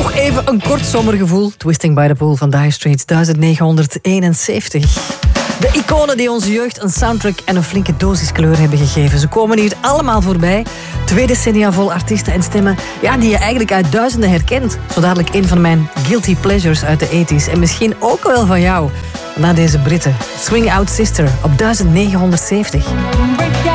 Nog even een kort zomergevoel. Twisting by the Pool van Dire Straits 1971. De iconen die onze jeugd een soundtrack en een flinke dosis kleur hebben gegeven. Ze komen hier allemaal voorbij. 2 decennia vol artiesten en stemmen die je eigenlijk uit duizenden herkent. Zo dadelijk een van mijn guilty pleasures uit de 80s. En misschien ook wel van jou. Na deze Britten. Swing Out Sister op 1970.